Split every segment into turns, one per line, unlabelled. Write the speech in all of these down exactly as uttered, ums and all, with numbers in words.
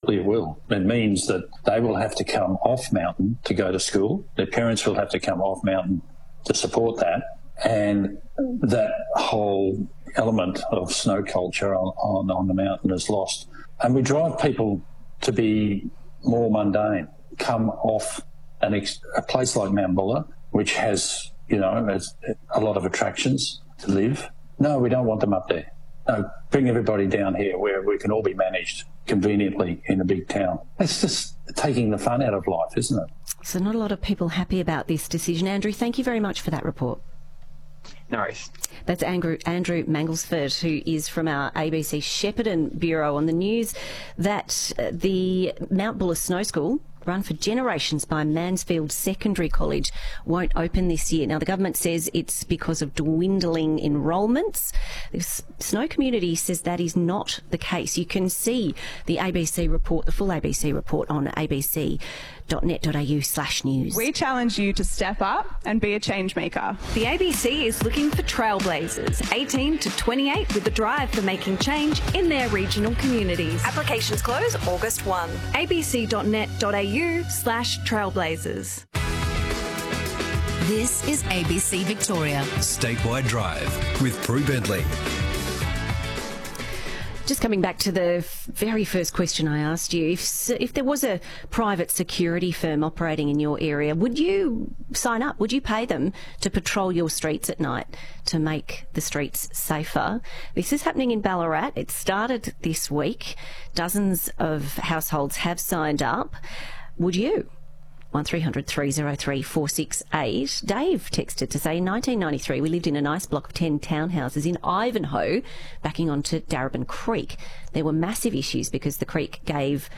It will. It means that they will have to come off mountain to go to school. Their parents will have to come off mountain to support that. And that whole element of snow culture on, on, on the mountain is lost. And we drive people to be more mundane, come off an ex- a place like Mount Buller, which has, you know, has a lot of attractions to live. No, we don't want them up there. No, bring everybody down here where we can all be managed conveniently in a big town. It's just taking the fun out of life, isn't it?
So not a lot of people happy about this decision. Andrew, thank you very much for that report.
No worries.
That's Andrew, Andrew Manglesford, who is from our A B C Shepparton Bureau, on the news that uh, the Mount Buller Snow School, run for generations by Mansfield Secondary College, won't open this year. Now, the government says it's because of dwindling enrolments. The Snow community says that is not the case. You can see the A B C report, the full A B C report, on abc.net.au slash news.
We challenge you to step up and be a change maker.
The A B C is looking for trailblazers, eighteen to twenty-eight, with a drive for making change in their regional communities. Applications close August first. abc.net.au slash trailblazers.
This is A B C Victoria.
Statewide Drive with Prue Bentley.
Just coming back to the very first question I asked you, if if there was a private security firm operating in your area, would you sign up? Would you pay them to patrol your streets at night to make the streets safer? This is happening in Ballarat. It started this week. Dozens of households have signed up. Would you? one three hundred three oh three four six eight. Dave texted to say, in nineteen ninety-three, we lived in a nice block of ten townhouses in Ivanhoe, backing onto Darebin Creek. There were massive issues because the creek gave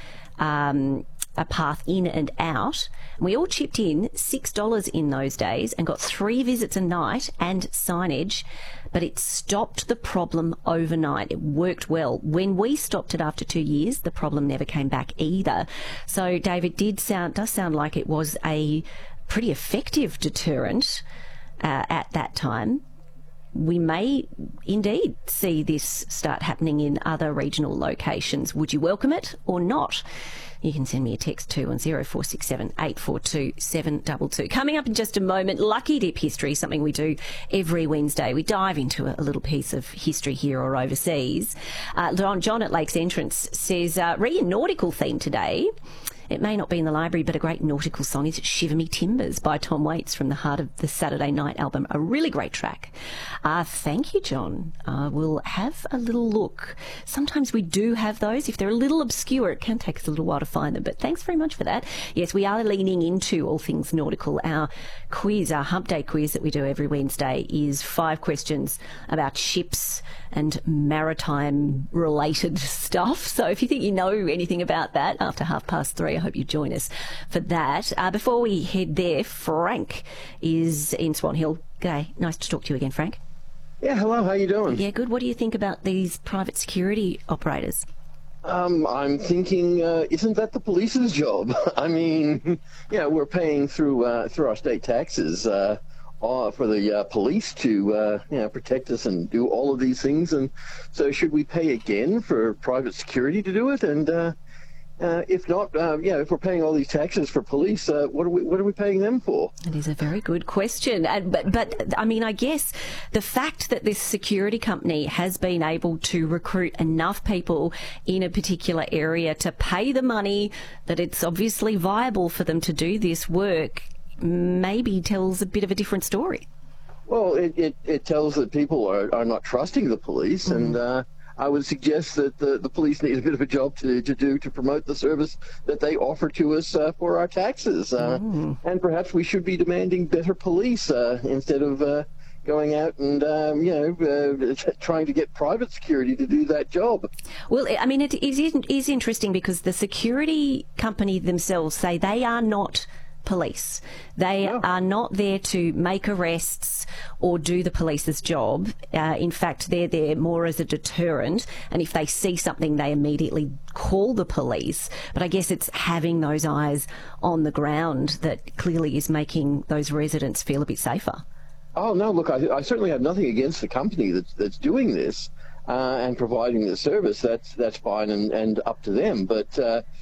um, a path in and out. We all chipped in six dollars in those days and got three visits a night and signage, but it stopped the problem overnight. It worked well. When we stopped it after two years, the problem never came back either. So, David, did sound does sound like it was a pretty effective deterrent uh, at that time. We may indeed see this start happening in other regional locations. Would you welcome it or not? You can send me a text too on zero four six seven eight four two seven two two. Coming up in just a moment, Lucky Dip History, something we do every Wednesday. We dive into a, a little piece of history here or overseas. Uh, John at Lakes Entrance says, uh, re a nautical theme today. It may not be in the library, but a great nautical song is Shiver Me Timbers by Tom Waits from the Heart of the Saturday Night album. A really great track. Uh, thank you, John. Uh, we'll have a little look. Sometimes we do have those. If they're a little obscure, it can take us a little while to find them, but thanks very much for that. Yes, we are leaning into all things nautical. Our quiz, our Hump Day quiz that we do every Wednesday, is five questions about ships and maritime-related stuff. So if you think you know anything about that after half past three, I hope you join us for that. Uh, before we head there, Frank is in Swan Hill. G'day. Nice to talk to you again, Frank.
Yeah, hello. How you doing?
Yeah, good. What do you think about these private security operators?
Um, I'm thinking, uh, isn't that the police's job? I mean, yeah, we're paying through uh, through our state taxes uh, uh, for the uh, police to uh, you know, protect us and do all of these things. And so should we pay again for private security to do it? And uh, Uh, if not, uh, yeah, if we're paying all these taxes for police, uh, what are we what are we paying them for?
That is a very good question. And, but, but, I mean, I guess the fact that this security company has been able to recruit enough people in a particular area to pay the money that it's obviously viable for them to do this work maybe tells a bit of a different story.
Well, it, it, it tells that people are, are not trusting the police, mm. and uh, I would suggest that the, the police need a bit of a job to, to do to promote the service that they offer to us uh, for our taxes. Uh, mm. And perhaps we should be demanding better police uh, instead of uh, going out and, um, you know, uh, trying to get private security to do that job.
Well, I mean, it is, it is interesting because the security company themselves say they are not police. They no. are not there to make arrests or do the police's job. Uh, in fact, they're there more as a deterrent, and if they see something, they immediately call the police. But I guess it's having those eyes on the ground that clearly is making those residents feel a bit safer.
Oh, no, look, I, I certainly have nothing against the company that's, that's doing this uh, and providing the service. That's, that's fine and, and up to them. But uh,